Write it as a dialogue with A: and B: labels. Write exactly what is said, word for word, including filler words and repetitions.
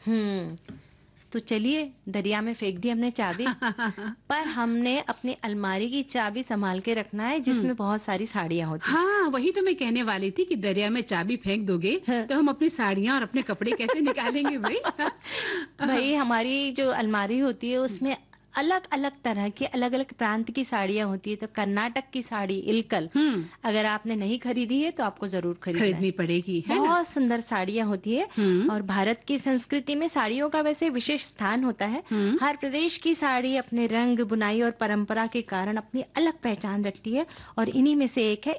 A: हम्म तो चलिए, दरिया में फेंक दी हमने चाबी, पर हमने अपनी अलमारी की चाबी संभाल के रखना है
B: हम्म।
A: जिसमें बहुत सारी साड़ियाँ होती
B: हाँ, वही तो मैं कहने वाली थी कि दरिया में चाबी फेंक दोगे
A: हैं।
B: तो हम अपनी साड़ियाँ और अपने कपड़े कैसे निकालेंगे भाई?
A: भाई हमारी जो अलमारी होती है उसमें अलग अलग तरह की अलग अलग प्रांत की साड़ियाँ होती है। तो कर्नाटक की साड़ी इलकल
B: हम्म।
A: अगर आपने नहीं खरीदी है तो आपको जरूर खरीदना है।
B: खरीदनी पड़ेगी, है ना?
A: बहुत सुंदर साड़ियाँ होती है।
B: हम्म।
A: और भारत की संस्कृति में साड़ियों का वैसे विशेष स्थान होता है।
B: हम्म।
A: हर प्रदेश की साड़ी अपने रंग, बुनाई और परंपरा के कारण अपनी अलग पहचान रखती है, और इन्हीं में से एक है